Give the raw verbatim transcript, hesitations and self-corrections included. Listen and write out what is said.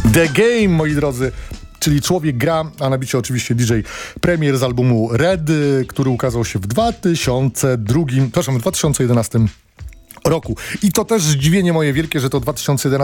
The Game, moi drodzy, czyli Człowiek gra, a na bicie oczywiście D J Premier z albumu Red, który ukazał się w dwa tysiące drugim, przepraszam, w dwa tysiące jedenastym roku. I to też zdziwienie moje wielkie, że to dwa tysiące jedenasty